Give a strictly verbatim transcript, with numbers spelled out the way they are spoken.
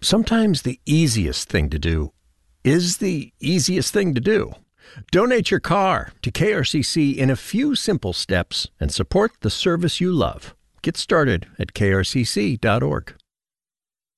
Sometimes the easiest thing to do is the easiest thing to do. Donate your car to K R C C in a few simple steps and support the service you love. Get started at K R C C dot org.